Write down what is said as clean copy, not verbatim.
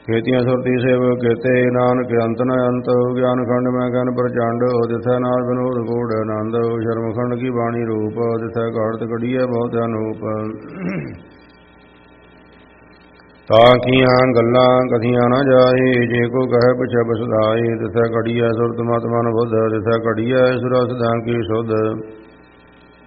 ਖੇਤੀਆਂ ਸੁਰਤੀ ਸੇਵ ਕੇਤੇ ਨਾਨਕ ਅੰਤ ਨ ਅੰਤ। ਗਿਆਨ ਖੰਡ ਮੈਂ ਕਹਿਨ ਪ੍ਰਚੰਡ ਤਿਥੈ ਨਾਲ ਵਿਨੋਦ ਗੂੜ ਆਨੰਦ। ਸ਼ਰਮ ਖੰਡ ਕੀ ਬਾਣੀ ਰੂਪ ਤਿਥੈ ਘਾੜਤ ਕਢੀਐ ਬਹੁਤ ਅਨੂਪ। ਤਾਂ ਕੀਆਂ ਗੱਲਾਂ ਕਥੀਆਂ ਨਾ ਜਾਏ ਜੇ ਕੋ ਕਹੈ ਪਿਛੈ ਬਸਦਾਏ। ਤਿਥੈ ਘੜੀਐ ਸੁਰਤ ਮਤ ਮਨ ਬੁੱਧ ਤਿਥੈ ਘੜੀਐ ਸੁਰਸ ਦਾਂ ਕੀ ਸੁਧ।